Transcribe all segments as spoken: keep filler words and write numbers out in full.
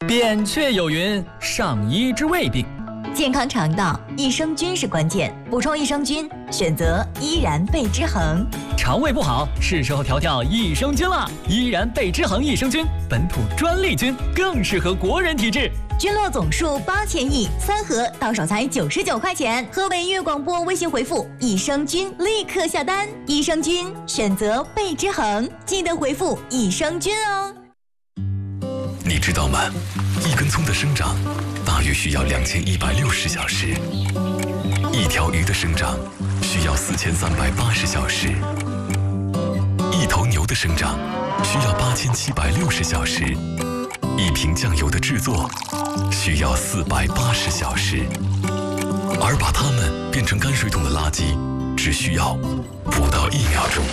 扁鹊有云：上医治未病。 健康肠道，益生菌是关键。补充益生菌，选择依然贝之恒。 肠胃不好，是时候调调益生菌了。依然贝之恒益生菌，本土专利菌，更适合国人体质。 菌落总数八千亿，三盒到手才九十九块钱。河北音乐广播微信回复益生菌，立刻下单。益生菌选择贝之恒，记得回复益生菌哦。 你知道吗？一根葱的生长大约需要两千一百六十小时，一条鱼的生长需要四千三百八十小时，一头牛的生长需要八千七百六十小时，一瓶酱油的制作需要四百八十小时，而把它们变成泔水桶的垃圾只需要不到一秒钟。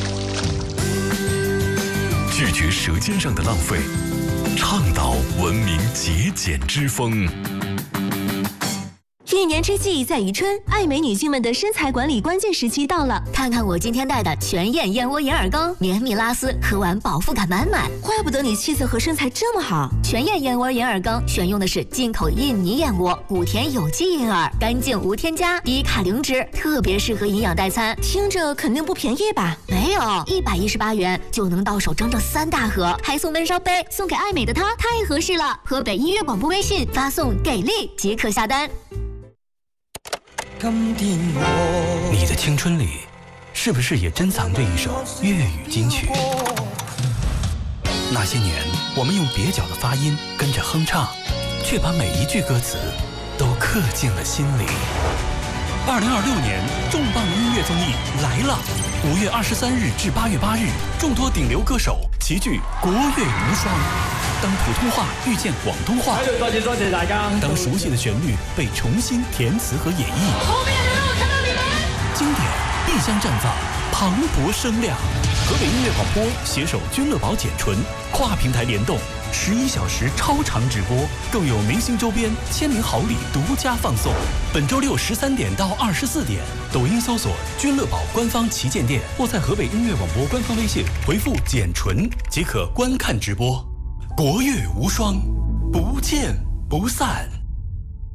拒绝舌尖上的浪费，倡导文明节俭之风。 一年之计在于春，爱美女性们的身材管理关键时期到了。 看看我今天带的全燕燕窝眼耳膏，绵密拉丝，喝完饱腹感满满。 怪不得你气色和身材这么好。 全燕燕窝眼耳膏选用的是进口印尼燕窝，古田有机银耳，干净无添加，低卡零脂，特别适合营养代餐。 听着肯定不便宜吧？ 没有，一百一十八元就能到手整整三大盒，还送闷烧杯，送给爱美的她太合适了。河北音乐广播微信发送给力即可下单。 你的青春里，是不是也珍藏着一首粤语金曲？那些年，我们用蹩脚的发音跟着哼唱，却把每一句歌词都刻进了心里。二零二六年重磅音乐综艺来了！五月二十三日至八月八日，众多顶流歌手齐聚国乐无双。当普通话遇见广东话， 多謝多謝大家。 当熟悉的旋律被重新填词和演绎， 后面的人我看到你们。 经典必将绽放磅礴声量。河北音乐广播携手君乐宝简纯，跨平台联动，十一小时超长直播，更有明星周边、签名好礼独家放送。本周六十三点到二十四点，抖音搜索君乐宝官方旗舰店，或在河北音乐广播官方微信回复“简纯”即可观看直播。国乐无双，不见不散。